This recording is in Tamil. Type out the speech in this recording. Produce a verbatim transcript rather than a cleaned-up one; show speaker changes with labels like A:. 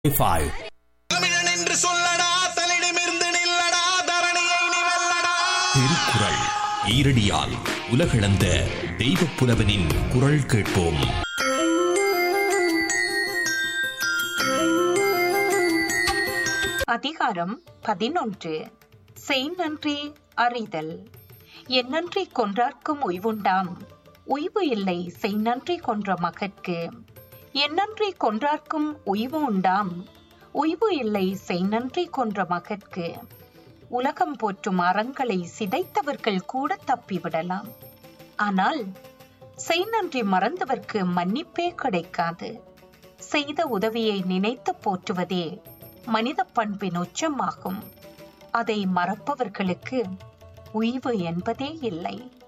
A: five.
B: தமிழன் என்று சொல்லடா, தலிடமிருந்து நில்லடா, தரணியை நீ வெல்லடா.
A: திருக்குறள் ஈரடியால் உலகளந்த தெய்வப் புலவனின் குரல் கேட்போம்.
C: அதிகாரம் பதினொன்று. செய்நன்றி அறிதல். என்னன்றி கொன்றார்க்கும் உய்வுண்டாம், உய்வு இல்லை செய்நன்றி கொன்ற மகற்கு. என்னன்றி கொன்றார்க்கும் உய்வு உண்டாம், உய்வு இல்லை செய்நன்றி கொன்ற மகற்கு. உலகம் போற்றும் அறங்களை சிதைத்தவர்கள் கூட தப்பிவிடலாம், ஆனால் செய்நன்றி மறந்தவர்க்கு மன்னிப்பே கிடைக்காது. செய்த உதவியை நினைத்து போற்றுவதே மனித பண்பின் உச்சமாகும். அதை மறப்பவர்களுக்கு உய்வு என்பதே இல்லை.